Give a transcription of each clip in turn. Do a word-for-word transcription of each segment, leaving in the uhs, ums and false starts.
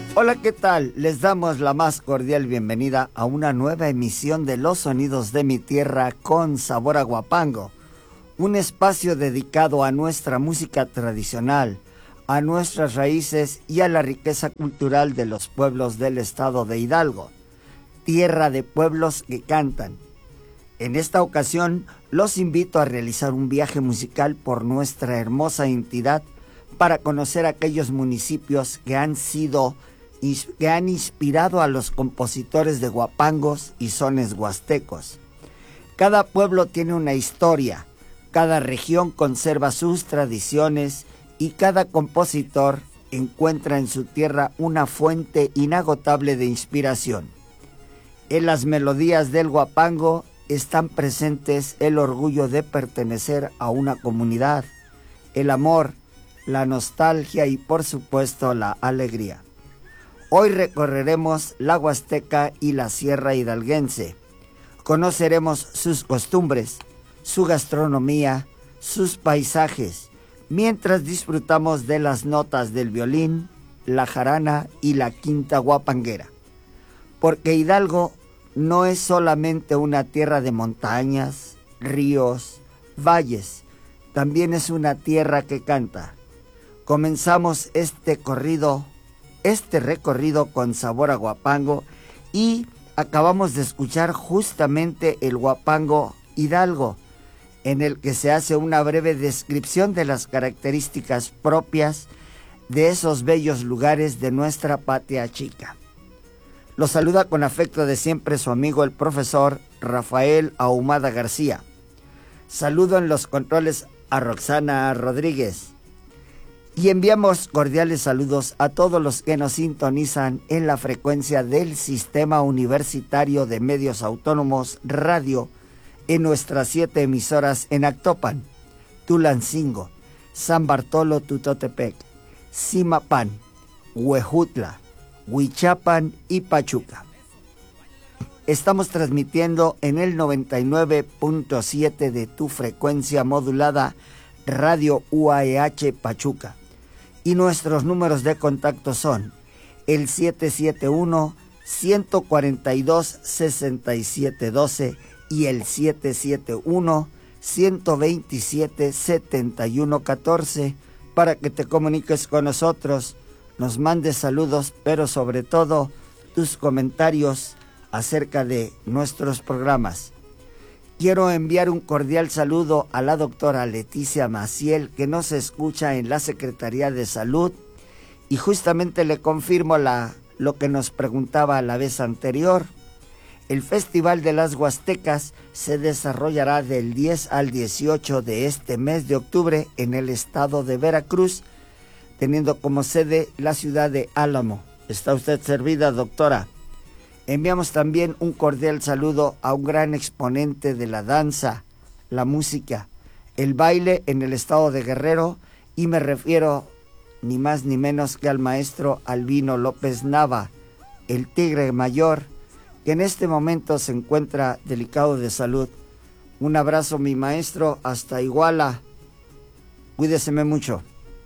Hola, ¿qué tal? Les damos la más cordial bienvenida a una nueva emisión de Los Sonidos de mi Tierra con sabor a Huapango, un espacio dedicado a nuestra música tradicional, a nuestras raíces y a la riqueza cultural de los pueblos del estado de Hidalgo, tierra de pueblos que cantan. En esta ocasión los invito a realizar un viaje musical por nuestra hermosa entidad para conocer aquellos municipios que han sido que han inspirado a los compositores de huapangos y sones huastecos. Cada pueblo tiene una historia, cada región conserva sus tradiciones y cada compositor encuentra en su tierra una fuente inagotable de inspiración. En las melodías del huapango están presentes el orgullo de pertenecer a una comunidad, el amor, la nostalgia y por supuesto la alegría. Hoy recorreremos la Huasteca y la Sierra Hidalguense. Conoceremos sus costumbres, su gastronomía, sus paisajes, mientras disfrutamos de las notas del violín, la jarana y la quinta huapanguera. Porque Hidalgo no es solamente una tierra de montañas, ríos, valles, también es una tierra que canta. Comenzamos este corrido este recorrido con sabor a huapango y acabamos de escuchar justamente el huapango Hidalgo, en el que se hace una breve descripción de las características propias de esos bellos lugares de nuestra patria chica. Los saluda con afecto de siempre su amigo el profesor Rafael Ahumada García. Saludo en los controles a Roxana Rodríguez. Y enviamos cordiales saludos a todos los que nos sintonizan en la frecuencia del Sistema Universitario de Medios Autónomos Radio en nuestras siete emisoras en Actopan, Tulancingo, San Bartolo Tutotepec, Zimapán, Huejutla, Huichapan y Pachuca. Estamos transmitiendo en el noventa y nueve punto siete de tu frecuencia modulada Radio U A E H Pachuca. Y nuestros números de contacto son el siete siete uno, uno cuatro dos, seis siete uno dos y el siete siete uno, uno dos siete, siete uno uno cuatro para que te comuniques con nosotros, nos mandes saludos, pero sobre todo tus comentarios acerca de nuestros programas. Quiero enviar un cordial saludo a la doctora Leticia Maciel, que nos escucha en la Secretaría de Salud, y justamente le confirmo la, lo que nos preguntaba la vez anterior. El Festival de las Huastecas se desarrollará del diez al dieciocho de este mes de octubre en el estado de Veracruz, teniendo como sede la ciudad de Álamo. ¿Está usted servida, doctora? Enviamos también un cordial saludo a un gran exponente de la danza, la música, el baile en el estado de Guerrero, y me refiero ni más ni menos que al maestro Albino López Nava, el Tigre Mayor, que en este momento se encuentra delicado de salud. Un abrazo, mi maestro, hasta Iguala. Cuídeseme mucho.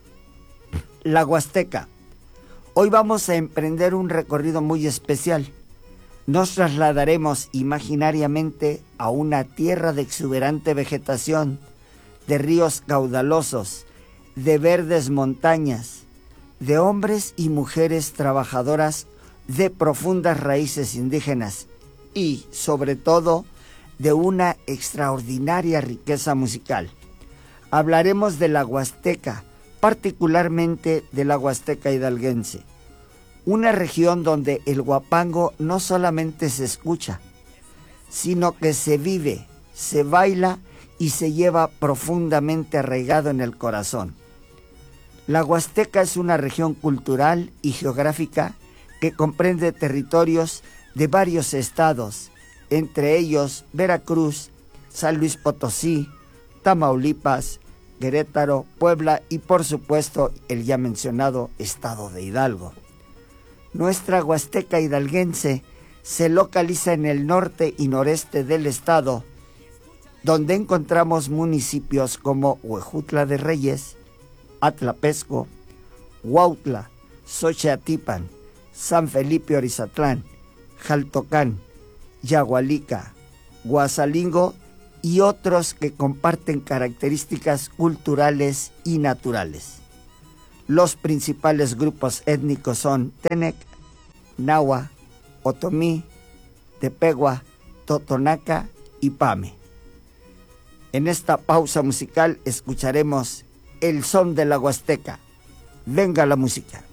La Huasteca. Hoy vamos a emprender un recorrido muy especial. Nos trasladaremos imaginariamente a una tierra de exuberante vegetación, de ríos caudalosos, de verdes montañas, de hombres y mujeres trabajadoras de profundas raíces indígenas y, sobre todo, de una extraordinaria riqueza musical. Hablaremos de la Huasteca, particularmente de la Huasteca hidalguense. Una región donde el huapango no solamente se escucha, sino que se vive, se baila y se lleva profundamente arraigado en el corazón. La Huasteca es una región cultural y geográfica que comprende territorios de varios estados, entre ellos Veracruz, San Luis Potosí, Tamaulipas, Querétaro, Puebla y por supuesto el ya mencionado estado de Hidalgo. Nuestra Huasteca hidalguense se localiza en el norte y noreste del estado, donde encontramos municipios como Huejutla de Reyes, Atlapesco, Huautla, Xochiatipan, San Felipe Orizatlán, Jaltocán, Yagualica, Guasalingo y otros que comparten características culturales y naturales. Los principales grupos étnicos son Tenec, Nahua, Otomí, Tepegua, Totonaca y Pame. En esta pausa musical escucharemos El Son de la Huasteca. Venga la música.